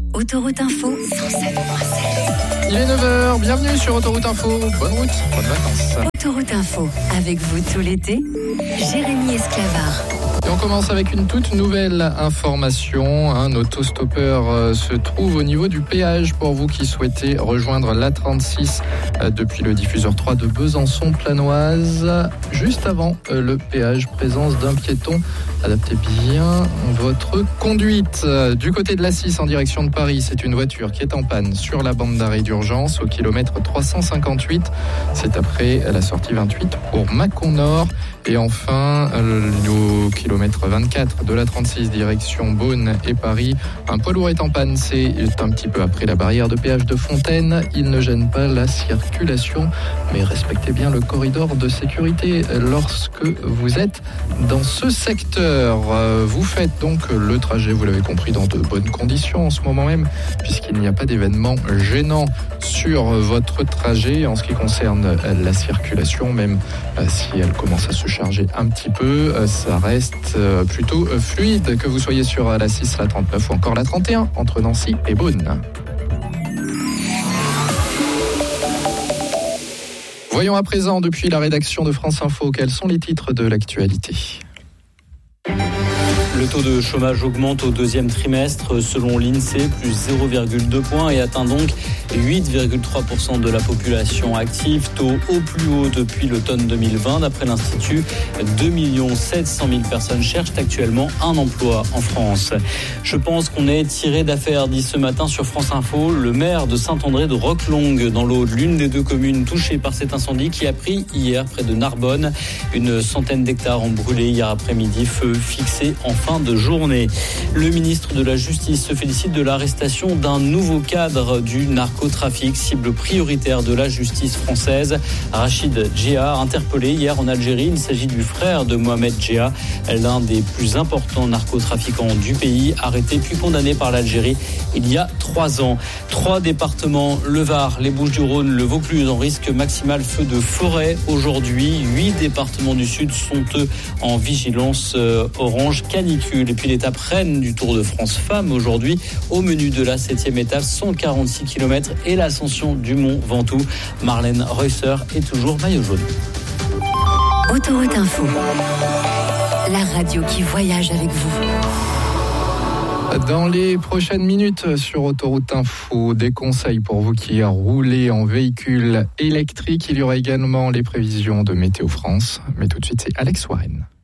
Autoroute Info 107.7. Il est 9h, bienvenue sur Autoroute Info. Bonne route, bonnes vacances. Autoroute Info, avec vous tout l'été, Jérémy Esclavard. Et on commence avec une toute nouvelle information. Un autostoppeur se trouve au niveau du péage pour vous qui souhaitez rejoindre l'A36 depuis le diffuseur 3 de Besançon-Planoise. Juste avant le péage, présence d'un piéton. Adaptez bien votre conduite. Du côté de l'A6 en direction de Paris, c'est une voiture qui est en panne sur la bande d'arrêt d'urgence au kilomètre 358. C'est après la sortie 28 pour Mâcon Nord. Et enfin, au kilomètre 24 de l'A36 direction Beaune et Paris, un poids lourd est en panne. C'est un petit peu après la barrière de péage de Fontaine. Il ne gêne pas la circulation, mais respectez bien le corridor de sécurité lorsque vous êtes dans ce secteur. Vous faites donc le trajet, vous l'avez compris, dans de bonnes conditions en ce moment même, puisqu'il n'y a pas d'événement gênant sur votre trajet. En ce qui concerne la circulation, même si elle commence à se charger un petit peu, ça reste plutôt fluide, que vous soyez sur la 6, la 39 ou encore la 31 entre Nancy et Beaune. Voyons à présent depuis la rédaction de France Info quels sont les titres de l'actualité. Le taux de chômage augmente au deuxième trimestre selon l'INSEE, plus 0,2 points et atteint donc 8,3% de la population active, taux au plus haut depuis l'automne 2020. D'après l'Institut, 2 700 000 personnes cherchent actuellement un emploi en France. Je pense qu'on est tiré d'affaire, dit ce matin sur France Info le maire de Saint-André de Roquelongue dans l'Aude, l'une des deux communes touchées par cet incendie qui a pris hier près de Narbonne. Une centaine d'hectares ont brûlé hier après-midi, feu fixé en fin de journée. Le ministre de la Justice se félicite de l'arrestation d'un nouveau cadre du narcotrafic, cible prioritaire de la justice française. Rachid Djea, interpellé hier en Algérie. Il s'agit du frère de Mohamed Djea, l'un des plus importants narcotrafiquants du pays, arrêté puis condamné par l'Algérie il y a 3 ans. 3 départements, le Var, les Bouches-du-Rhône, le Vaucluse, en risque maximal feu de forêt aujourd'hui. 8 départements du Sud sont eux en vigilance orange canicule. Et puis l'étape reine du Tour de France Femmes aujourd'hui, au menu de la 7e étape, 146 km et l'ascension du Mont Ventoux. Marlène Reusser est toujours maillot jaune. Autoroute Info, la radio qui voyage avec vous. Dans les prochaines minutes sur Autoroute Info, des conseils pour vous qui roulez en véhicule électrique. Il y aura également les prévisions de Météo France. Mais tout de suite, c'est Alex Warren.